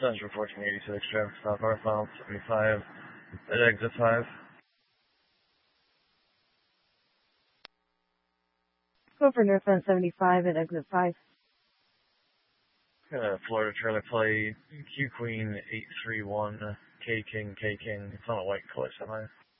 Central 1486, traffic stop northbound 75 at exit 5. Go for northbound 75 at exit 5. Florida trailer plate, Q Queen 831, K King, K King. It's on a white color semi.